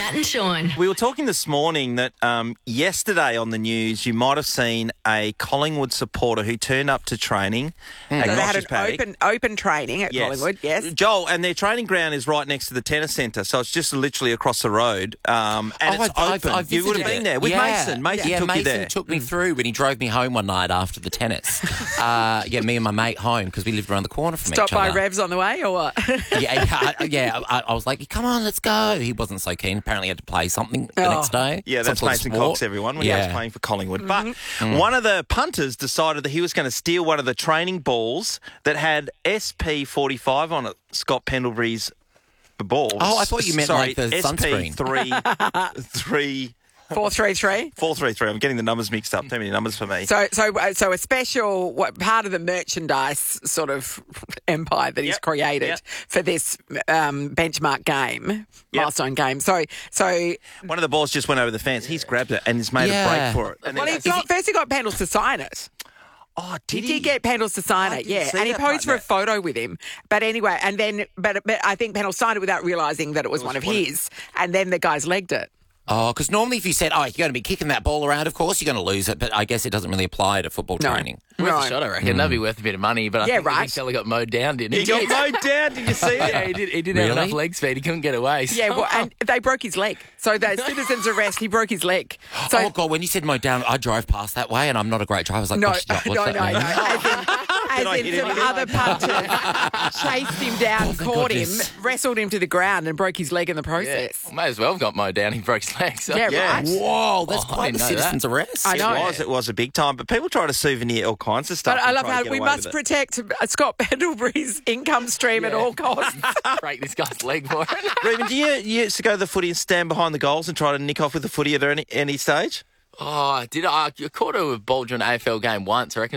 Matt and Sean. We were talking this morning that yesterday on the news you might have seen a Collingwood supporter who turned up to training at So they had Gosh's Paddock. an open training at Collingwood, yes. Joel, and their training ground is right next to the tennis centre, so it's just literally across the road. And it's open. I've You would have visited been it. there with Mason. Mason took you there. took me through when he drove me home one night after the tennis. Me and my mate home because we lived around the corner from Stop each other. by Revs on the way or what? I was like, come on, let's go. He wasn't so keen. Apparently he had to play something the next day. Yeah, that's Some sort of Mason sport. Cox, everyone, when he was playing for Collingwood. But one of the punters decided that he was going to steal one of the training balls that had SP45 on it, Scott Pendlebury's ball. Oh, I thought you meant like the sunscreen. SP3... 433. 433. I'm getting the numbers mixed up. Too many numbers for me. So a special part of the merchandise sort of empire that he's created for this benchmark game, milestone game. So one of the balls just went over the fence. He's grabbed it and he's made a break for it. And well, first he got Pendles to sign it. Oh, He did get Pendles to sign it, yeah. And he posed for a photo with him. But anyway, and then but I think Pendles signed it without realising that it was one of his. And then the guys legged it. Oh, because normally if you said, you're going to be kicking that ball around, of course you're going to lose it, but I guess it doesn't really apply to football training. Worth a shot, I reckon. That'd be worth a bit of money, but I think the big fella got mowed down, didn't he? He got mowed down, did you see it? Yeah, he did have enough leg speed. He couldn't get away. So. Yeah, well, and they broke his leg. So the citizens arrest, he broke his leg. So, oh, God, when you said mowed down, I drove past that way and I'm not a great driver. I was like, no. What's that mean? As in some other punters chased him down, caught him, wrestled him to the ground and broke his leg in the process. Well, may as well have got mowed down. He broke his leg. So. Yeah, right. Whoa, that's I quite a didn't know citizen's arrest. I know. It was a big time. But people try to souvenir all kinds of stuff. But I love how we must protect Scott Pendlebury's income stream at all costs. Break this guy's leg for it. Reuben, do you used to go to the footy and stand behind the goals and try to nick off with the footy at any stage? Oh, I did. I caught a ball during an AFL game once. I reckon